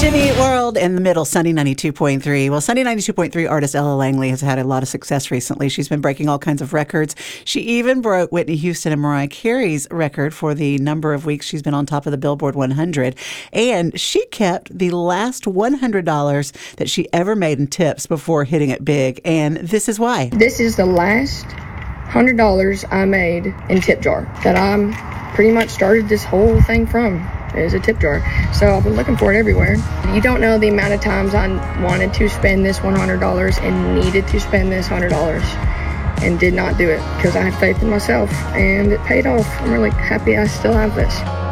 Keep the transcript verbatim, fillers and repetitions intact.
Jimmy Eat World in the middle, Sunny ninety-two point three. Well, Sunny ninety-two point three artist Ella Langley has had a lot of success recently. She's been breaking all kinds of records. She even broke Whitney Houston and Mariah Carey's record for the number of weeks she's been on top of the Billboard one hundred. And she kept the last one hundred dollars that she ever made in tips before hitting it big. And this is why. This is the last one hundred dollars I made in tip jar that I'm pretty much started this whole thing from. Is a tip jar. So I've been looking for it everywhere. You don't know the amount of times I wanted to spend this one hundred dollars and needed to spend this one hundred dollars and did not do it because I had faith in myself and it paid off. I'm really happy I still have this.